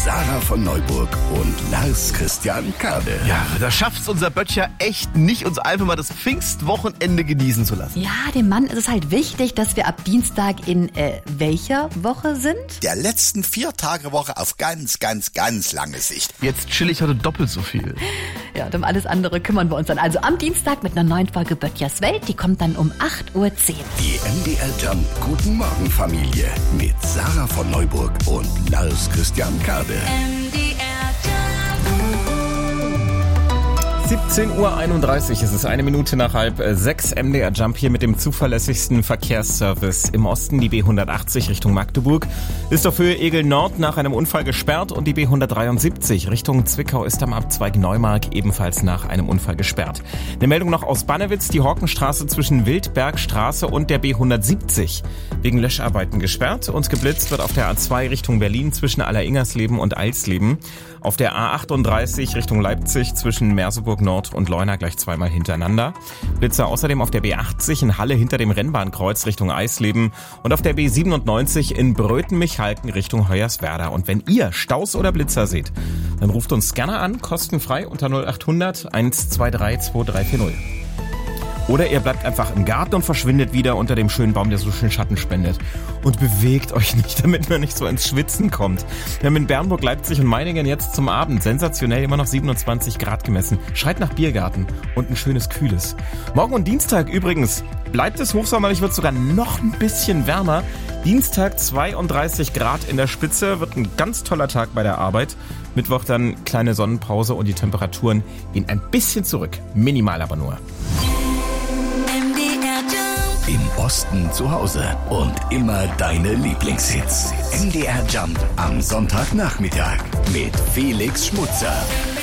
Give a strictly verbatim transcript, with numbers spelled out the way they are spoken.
Sarah von Neuburg und Lars Christian Kade. Ja, da schafft's unser Böttcher echt nicht, uns einfach mal das Pfingstwochenende genießen zu lassen. Ja, dem Mann ist es halt wichtig, dass wir ab Dienstag in äh, welcher Woche sind? Der letzten Vier-Tage-Woche auf ganz, ganz, ganz lange Sicht. Jetzt chill ich heute doppelt so viel. Ja, und um alles andere kümmern wir uns dann. Also am Dienstag mit einer neuen Folge Böttchers Welt. Die kommt dann um acht Uhr zehn. Die M D R Jump Guten Morgen Familie mit Sarah von Neuburg und Lars Christian Kade. siebzehn Uhr einunddreißig, es ist eine Minute nach halb sechs. M D R Jump hier mit dem zuverlässigsten Verkehrsservice im Osten. Die B hundertachtzig Richtung Magdeburg ist auf Höhe Egel Nord nach einem Unfall gesperrt und die B hundertdreiundsiebzig Richtung Zwickau ist am Abzweig Neumark ebenfalls nach einem Unfall gesperrt. Eine Meldung noch aus Bannewitz, die Horkenstraße zwischen Wildbergstraße und der B hundertsiebzig wegen Löscharbeiten gesperrt und geblitzt wird auf der A zwei Richtung Berlin zwischen Alleringersleben und Eilsleben. Auf der A achtunddreißig Richtung Leipzig zwischen Merseburg Nord und Leuna gleich zweimal hintereinander. Blitzer außerdem auf der B achtzig in Halle hinter dem Rennbahnkreuz Richtung Eisleben und auf der B siebenundneunzig in Bröten-Michalken Richtung Hoyerswerda. Und wenn ihr Staus oder Blitzer seht, dann ruft uns gerne an, kostenfrei unter null achthundert eins zwei drei zwei drei vier null. Oder ihr bleibt einfach im Garten und verschwindet wieder unter dem schönen Baum, der so schön Schatten spendet. Und bewegt euch nicht, damit man nicht so ins Schwitzen kommt. Wir haben in Bernburg, Leipzig und Meiningen jetzt zum Abend sensationell immer noch siebenundzwanzig Grad gemessen. Schreit nach Biergarten und ein schönes Kühles. Morgen und Dienstag übrigens bleibt es hochsommerlich, wird sogar noch ein bisschen wärmer. Dienstag zweiunddreißig Grad in der Spitze, wird ein ganz toller Tag bei der Arbeit. Mittwoch dann kleine Sonnenpause und die Temperaturen gehen ein bisschen zurück. Minimal aber nur. Im Osten zu Hause und immer deine Lieblingshits. M D R Jump am Sonntagnachmittag mit Felix Schmutzer.